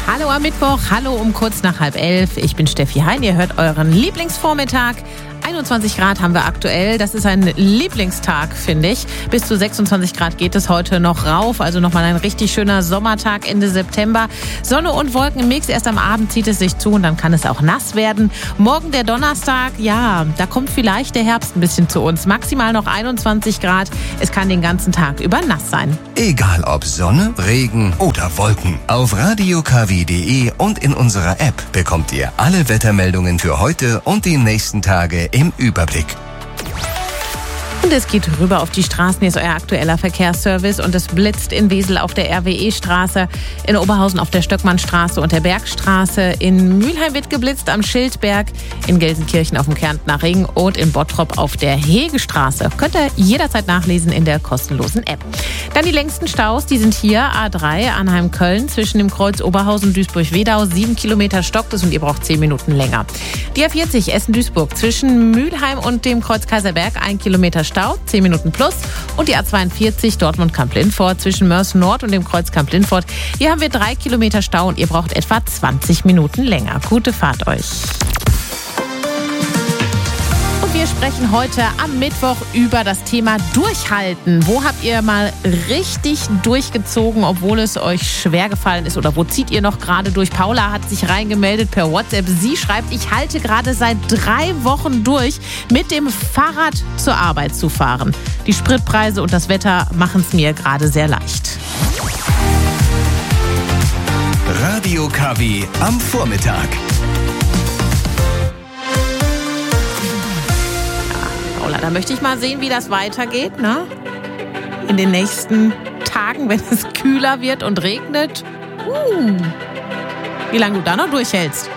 Hallo am Mittwoch, hallo um kurz nach 10:30. Ich bin Steffi Hein, ihr hört euren Lieblingsvormittag. 21 Grad haben wir aktuell. Das ist ein Lieblingstag, finde ich. Bis zu 26 Grad geht es heute noch rauf. Also nochmal ein richtig schöner Sommertag Ende September. Sonne und Wolken im Mix. Erst am Abend zieht es sich zu und dann kann es auch nass werden. Morgen der Donnerstag, ja, da kommt vielleicht der Herbst ein bisschen zu uns. Maximal noch 21 Grad. Es kann den ganzen Tag über nass sein. Egal ob Sonne, Regen oder Wolken. Auf radiokw.de und in unserer App bekommt ihr alle Wettermeldungen für heute und die nächsten Tage im Überblick. Und es geht rüber auf die Straßen. Hier ist euer aktueller Verkehrsservice und es blitzt in Wesel auf der RWE-Straße, in Oberhausen auf der Stöckmannstraße und der Bergstraße, in Mülheim wird geblitzt am Schildberg, in Gelsenkirchen auf dem Kärntner Ring und in Bottrop auf der Hegestraße. Könnt ihr jederzeit nachlesen in der kostenlosen App. Dann die längsten Staus, die sind hier A3 Arnheim-Köln zwischen dem Kreuz Oberhausen und Duisburg-Wedau. 7 Kilometer stockt es und ihr braucht 10 Minuten länger. Die A40 Essen-Duisburg zwischen Mülheim und dem Kreuz Kaiserberg 1 Kilometer Stau, 10 Minuten plus. Und die A42 Dortmund-Kamp-Lindfort zwischen Mörs Nord und dem Kreuz Kamp-Lindfort. Hier haben wir 3 Kilometer Stau und ihr braucht etwa 20 Minuten länger. Gute Fahrt euch. Wir sprechen heute am Mittwoch über das Thema Durchhalten. Wo habt ihr mal richtig durchgezogen, obwohl es euch schwer gefallen ist? Oder wo zieht ihr noch gerade durch? Paula hat sich reingemeldet per WhatsApp. Sie schreibt, ich halte gerade seit 3 Wochen durch, mit dem Fahrrad zur Arbeit zu fahren. Die Spritpreise und das Wetter machen es mir gerade sehr leicht. Radio KW am Vormittag. Da möchte ich mal sehen, wie das weitergeht, ne? In den nächsten Tagen, wenn es kühler wird und regnet. Wie lange du da noch durchhältst.